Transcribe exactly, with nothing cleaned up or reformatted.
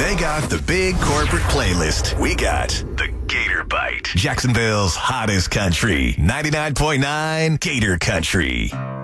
They got the big corporate playlist. We got the Gator Bite. Jacksonville's hottest country. ninety-nine point nine Gator Country.